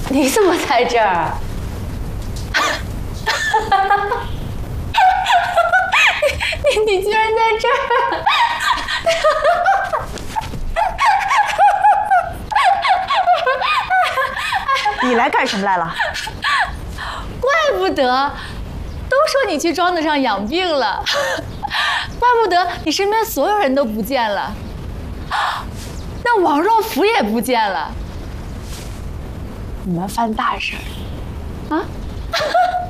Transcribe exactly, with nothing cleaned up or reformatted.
你怎么在这儿？你你居然在这儿！ 你来干什么来了？ 怪不得，都说你去庄子上养病了，怪不得你身边所有人都不见了，那王若甫也不见了。你们犯大事儿啊！